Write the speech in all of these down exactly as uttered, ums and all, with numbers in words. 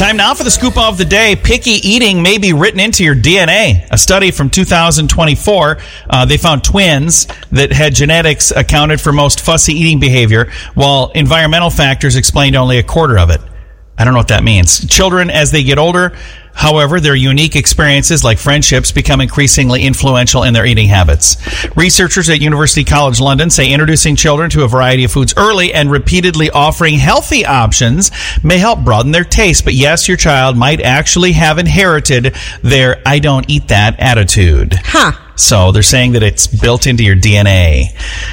Time now for the scoop of the day. Picky eating may be written into your D N A. A study from two thousand twenty-four, uh, they found twins that had genetics accounted for most fussy eating behavior, while environmental factors explained only a quarter of it. I don't know what that means. Children, as they get older, however, their unique experiences like friendships become increasingly influential in their eating habits. Researchers at University College London say introducing children to a variety of foods early and repeatedly offering healthy options may help broaden their taste. But yes, your child might actually have inherited their I don't eat that attitude. Huh. So they're saying that it's built into your D N A.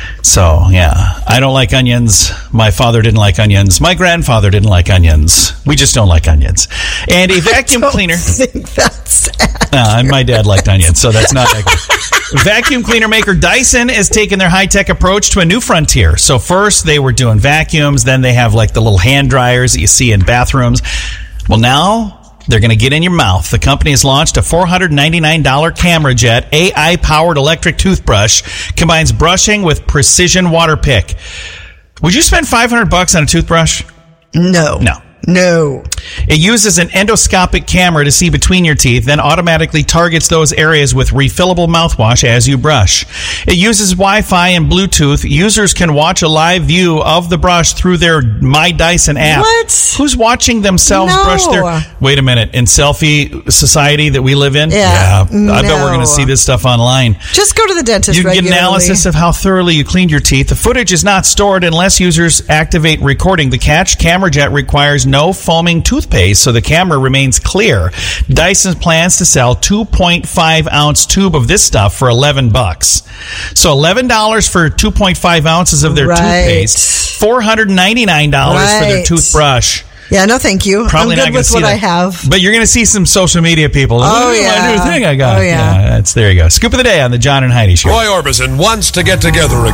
So, yeah, I don't like onions. My father didn't like onions. My grandfather didn't like onions. We just don't like onions. And a vacuum I don't cleaner. think that's Uh, and my dad liked onions, so that's not accurate. Vacuum cleaner maker Dyson has taken their high-tech approach to a new frontier. So first they were doing vacuums, then they have like the little hand dryers that you see in bathrooms. Well, now they're going to get in your mouth. The company has launched a four hundred ninety-nine dollars Camera Jet A I-powered electric toothbrush. Combines brushing with precision water pick. Would you spend five hundred bucks on a toothbrush? No. No. No. It uses an endoscopic camera to see between your teeth, then automatically targets those areas with refillable mouthwash as you brush. It uses Wi-Fi and Bluetooth. Users can watch a live view of the brush through their My Dyson app. What? Who's watching themselves No. brush their... Wait a minute. In selfie society that we live in? Yeah. yeah I bet we're going No. to see this stuff online. Just go to the dentist You can get regularly. analysis of how thoroughly you cleaned your teeth. The footage is not stored unless users activate recording. The catch, Camera Jet requires no foaming toothpaste, so the camera remains clear. Dyson plans to sell two point five ounce tube of this stuff for eleven bucks. So eleven dollars for two point five ounces of their Right. toothpaste. four hundred ninety-nine dollars Right. for their toothbrush. Yeah, no thank you. Probably I'm not good going to with see what that. I have. But you're going to see some social media people. Oh, Ooh, yeah. my new thing I got. Oh, yeah. That's, there you go. Scoop of the day on the John and Heidi Show. Roy Orbison wants to get together again.